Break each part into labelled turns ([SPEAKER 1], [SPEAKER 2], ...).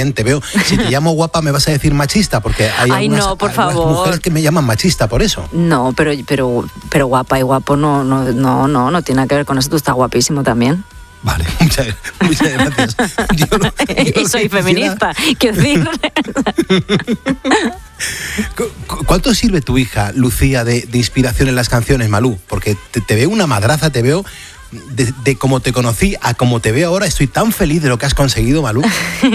[SPEAKER 1] quién te veo. Si te llamo guapa, ¿me vas a decir machista? Porque hay algunas mujeres que me llaman machista por eso.
[SPEAKER 2] No, pero guapa y guapo no tiene nada que ver con eso. Tú estás guapísimo también.
[SPEAKER 1] Vale, muchas gracias.
[SPEAKER 2] Y soy feminista, quiero decir.
[SPEAKER 1] ¿Cuánto sirve tu hija, Lucía, de inspiración en las canciones, Malú? Porque te veo una madraza, te veo de cómo te conocí a cómo te veo ahora. Estoy tan feliz de lo que has conseguido, Malú.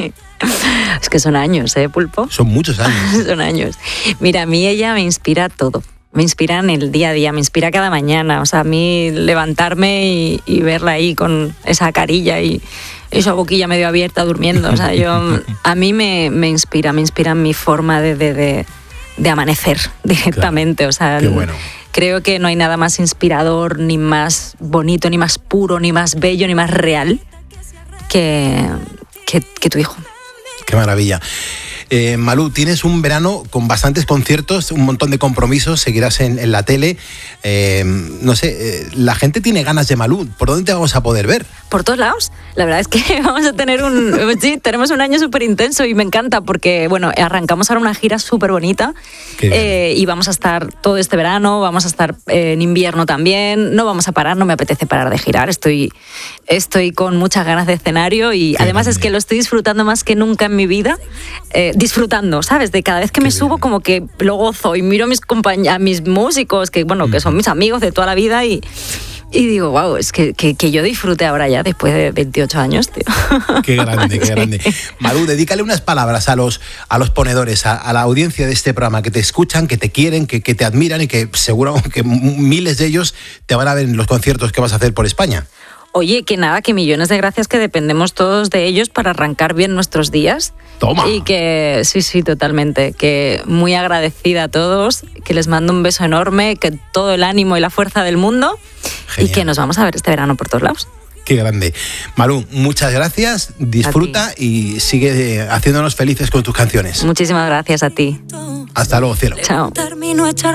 [SPEAKER 2] Es que son años, Pulpo.
[SPEAKER 1] Son muchos años.
[SPEAKER 2] Son años. Mira, a mí ella me inspira todo. Me inspira en el día a día, me inspira cada mañana. O sea, a mí levantarme y verla ahí con esa carilla y esa boquilla medio abierta durmiendo. O sea, a mí me inspira en mi forma de amanecer directamente. Claro. O sea,
[SPEAKER 1] qué bueno.
[SPEAKER 2] Creo que no hay nada más inspirador, ni más bonito, ni más puro, ni más bello, ni más real que tu hijo.
[SPEAKER 1] Qué maravilla. Malú, tienes un verano con bastantes conciertos, un montón de compromisos, seguirás en la tele. No sé, la gente tiene ganas de Malú. ¿Por dónde te vamos a poder ver?
[SPEAKER 2] Por todos lados. La verdad es que vamos a tener tenemos un año súper intenso y me encanta porque, bueno, arrancamos ahora una gira súper bonita y vamos a estar todo este verano, vamos a estar en invierno también. No vamos a parar, no me apetece parar de girar. Estoy con muchas ganas de escenario y además es que lo estoy disfrutando más que nunca en mi vida. Disfrutando, ¿sabes? De cada vez que me subo como que lo gozo y miro a mis músicos que son mis amigos de toda la vida y digo, wow, es que yo disfrute ahora ya después de 28 años, tío.
[SPEAKER 1] Qué grande, qué grande. Malú, dedícale unas palabras a los ponedores, a la audiencia de este programa, que te escuchan, que te quieren, que te admiran y que seguro que miles de ellos te van a ver en los conciertos que vas a hacer por España.
[SPEAKER 2] Oye, que nada, que millones de gracias, que dependemos todos de ellos para arrancar bien nuestros días.
[SPEAKER 1] Toma.
[SPEAKER 2] Y que, sí, totalmente, que muy agradecida a todos, que les mando un beso enorme, que todo el ánimo y la fuerza del mundo. Genial. Y que nos vamos a ver este verano por todos lados.
[SPEAKER 1] Qué grande. Malú, muchas gracias, disfruta y sigue haciéndonos felices con tus canciones.
[SPEAKER 2] Muchísimas gracias a ti.
[SPEAKER 1] Hasta luego, cielo.
[SPEAKER 2] Chao.